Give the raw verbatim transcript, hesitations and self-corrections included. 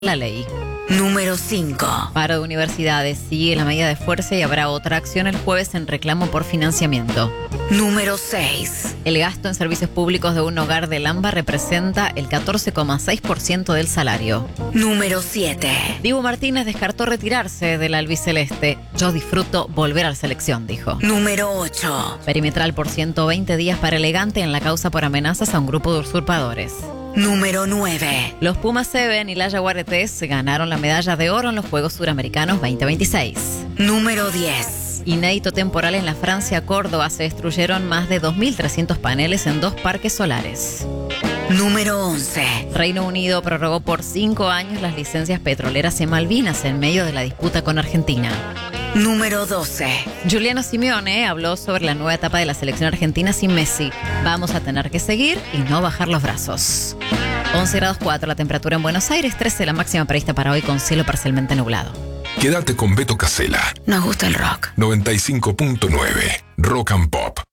la ley. Número cinco. Paro de universidades. Sigue la medida de fuerza y habrá otra acción el jueves en reclamo por financiamiento. Número seis. El gasto en servicios públicos de un hogar de Lamba representa el catorce coma seis por ciento del salario. Número siete. Dibu Martínez descartó retirarse del albiceleste. Yo disfruto volver a la selección, dijo. Número ocho. Perimetral por ciento veinte días para Elegante en la causa por amenazas a un grupo de usurpadores. Número nueve. Los Pumas Seven y Laya Guaretés ganaron la medalla de oro en los Juegos Suramericanos veinte veintiséis. Número diez. Inédito temporal en la Francia, Córdoba, se destruyeron más de dos mil trescientos paneles en dos parques solares. Número once. Reino Unido prorrogó por cinco años las licencias petroleras en Malvinas en medio de la disputa con Argentina. Número doce. Giuliano Simeone habló sobre la nueva etapa de la selección argentina sin Messi. Vamos a tener que seguir y no bajar los brazos. once grados cuatro la temperatura en Buenos Aires, trece la máxima prevista para hoy con cielo parcialmente nublado. Quédate con Beto Casella. Nos gusta el rock. noventa y cinco punto nueve Rock and Pop.